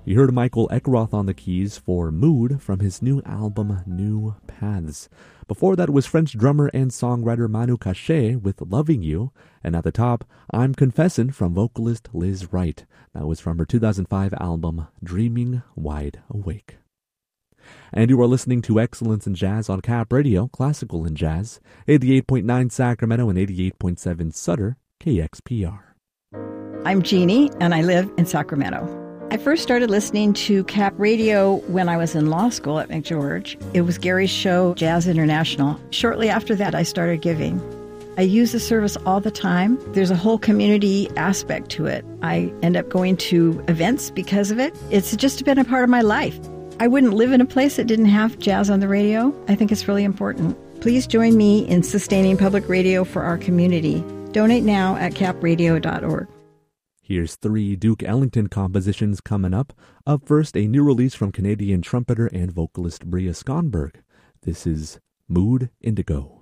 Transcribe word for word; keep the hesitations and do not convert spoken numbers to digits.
You heard Michael Eckroth on the keys for Mood from his new album New Paths. Before that was French drummer and songwriter Manu Katché with Loving You. And at the top, I'm Confessin' from vocalist Liz Wright. That was from her two thousand five album Dreaming Wide Awake. And you are listening to Excellence in Jazz on Cap Radio, classical and jazz, eighty-eight point nine Sacramento and eighty-eight point seven Sutter, K X P R. I'm Jeannie, and I live in Sacramento. I first started listening to Cap Radio when I was in law school at McGeorge. It was Gary's show, Jazz International. Shortly after that, I started giving. I use the service all the time. There's a whole community aspect to it. I end up going to events because of it. It's just been a part of my life. I wouldn't live in a place that didn't have jazz on the radio. I think it's really important. Please join me in sustaining public radio for our community. Donate now at cap radio dot org. Here's three Duke Ellington compositions coming up. Up first, a new release from Canadian trumpeter and vocalist Bria Skonberg. This is Mood Indigo.